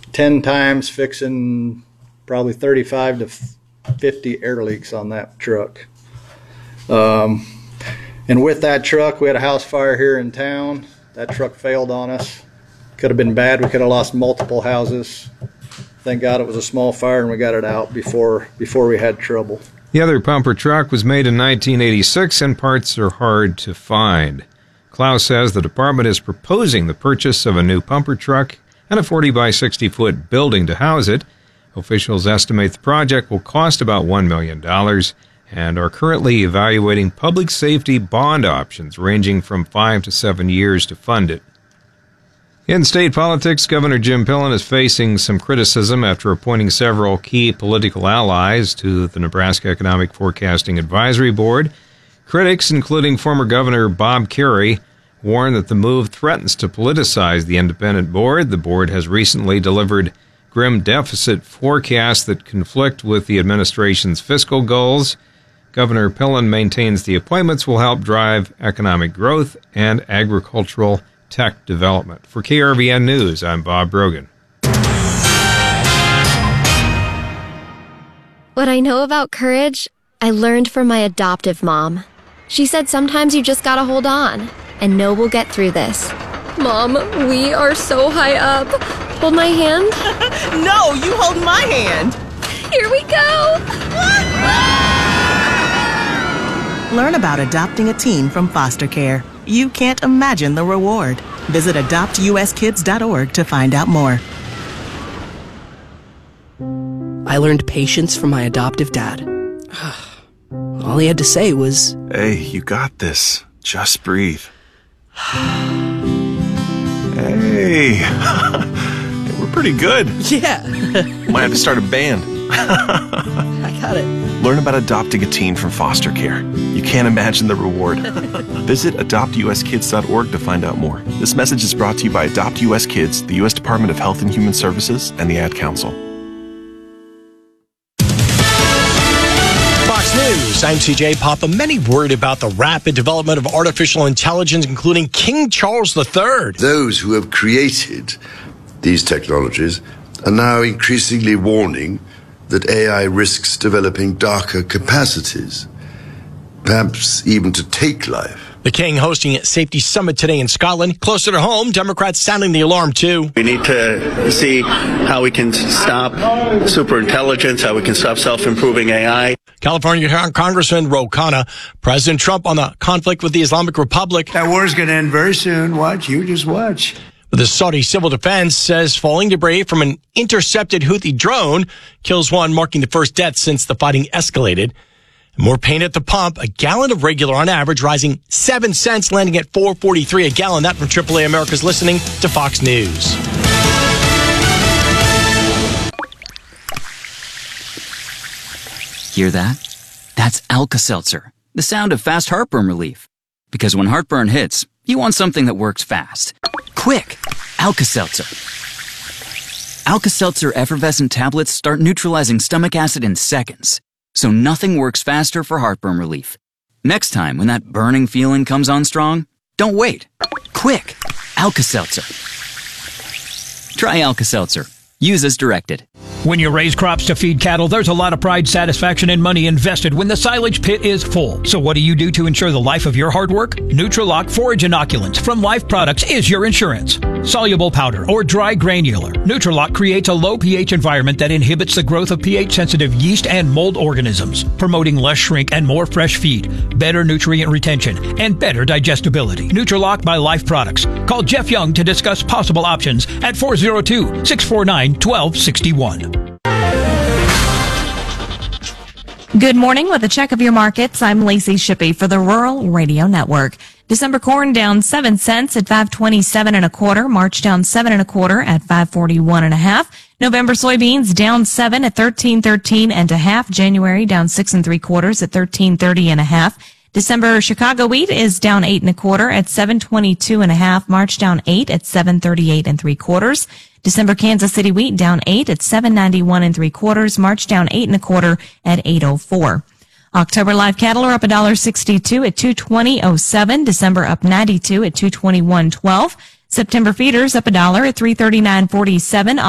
10 times, fixing probably 35 to 50 air leaks on that truck. And with that truck, we had a house fire here in town. That truck failed on us. Could have been bad. We could have lost multiple houses. Thank God it was a small fire and we got it out before we had trouble. The other pumper truck was made in 1986 and parts are hard to find. Klaus says the department is proposing the purchase of a new pumper truck and a 40 by 60 foot building to house it. Officials estimate the project will cost about $1 million and are currently evaluating public safety bond options ranging from 5 to 7 years to fund it. In state politics, Governor Jim Pillen is facing some criticism after appointing several key political allies to the Nebraska Economic Forecasting Advisory Board. Critics, including former Governor Bob Kerrey, warn that the move threatens to politicize the independent board. The board has recently delivered grim deficit forecasts that conflict with the administration's fiscal goals. Governor Pillen maintains the appointments will help drive economic growth and agricultural tech development. For KRVN News, I'm Bob Brogan. What I know about courage, I learned from my adoptive mom. She said sometimes you just gotta hold on and know we'll get through this. Mom, we are so high up. Hold my hand. No, you hold my hand. Here we go. Learn about adopting a teen from foster care. You can't imagine the reward. Visit adoptuskids.org to find out more. I learned patience from my adoptive dad. All he had to say was, "Hey, you got this. Just breathe." Hey, we're pretty good. yeah. Might have to start a band. I got it. Learn about adopting a teen from foster care. You can't imagine the reward. Visit adoptuskids.org to find out more. This message is brought to you by Adopt US Kids, the U.S. Department of Health and Human Services, and the Ad Council. Fox News, I'm CJ Papa. Many worried about the rapid development of artificial intelligence, including King Charles III. Those who have created these technologies are now increasingly warning that AI risks developing darker capacities, perhaps even to take life. The King hosting a safety summit today in Scotland. Closer to home, Democrats sounding the alarm, too. We need to see how we can stop superintelligence, how we can stop self-improving AI. California Congressman Ro Khanna, President Trump on the conflict with the Islamic Republic. That war's going to end very soon. Watch, you just watch. The Saudi Civil Defense says falling debris from an intercepted Houthi drone kills one, marking the first death since the fighting escalated. More pain at the pump. A gallon of regular on average rising 7 cents, landing at $4.43 a gallon. That from AAA America's listening to Fox News. Hear that? That's Alka-Seltzer, the sound of fast heartburn relief. Because when heartburn hits, you want something that works fast. Quick! Alka-Seltzer. Alka-Seltzer effervescent tablets start neutralizing stomach acid in seconds, so nothing works faster for heartburn relief. Next time when that burning feeling comes on strong, don't wait. Quick! Alka-Seltzer. Try Alka-Seltzer. Use as directed. When you raise crops to feed cattle, there's a lot of pride, satisfaction, and money invested when the silage pit is full. So what do you do to ensure the life of your hard work? Nutralock Forage Inoculants from Life Products is your insurance. Soluble powder or dry granular, Nutralock creates a low pH environment that inhibits the growth of pH-sensitive yeast and mold organisms, promoting less shrink and more fresh feed, better nutrient retention, and better digestibility. Nutralock by Life Products. Call Jeff Young to discuss possible options at 402-649-1261. Good morning. With a check of your markets, I'm Lacey Shippey for the Rural Radio Network. December corn down 7 cents at $5.27 1/4. March down 7 1/4 at $5.41 1/2. November soybeans down 7 at $13.13 1/2. January down 6 3/4 at $13.30 1/2. December Chicago wheat is down 8 1/4 at $7.22 1/2. March down 8 at $7.38 3/4. December Kansas City wheat down 8 at $7.91 3/4. March down 8 1/4 at $8.04. October live cattle are up $1.62 at $220.07. December up 92 at $221.12. September feeders up $1 at $339.47.